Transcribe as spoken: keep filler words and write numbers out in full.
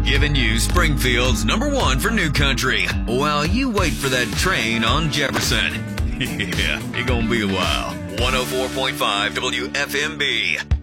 Giving you Springfield's number one for new country while you wait for that train on Jefferson. Yeah, it's gonna be a while. one oh four point five W F M B.